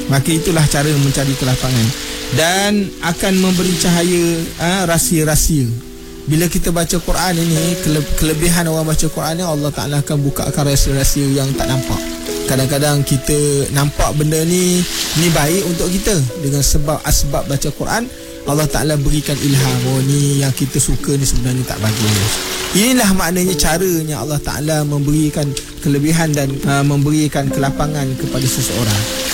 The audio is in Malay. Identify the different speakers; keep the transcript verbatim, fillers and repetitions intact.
Speaker 1: Maka itulah cara mencari kelapangan, dan akan memberi cahaya ha, rahsia-rahsia. Bila kita baca Quran ini, kele- kelebihan orang baca Quran ni, Allah Ta'ala akan bukakan rahsia-rahsia yang tak nampak. Kadang-kadang kita nampak benda ni ni baik untuk kita, dengan sebab asbab baca Quran, Allah Ta'ala berikan ilham, oh ni yang kita suka ni sebenarnya tak bagus. Inilah maknanya caranya Allah Ta'ala memberikan kelebihan dan uh, memberikan kelapangan kepada seseorang.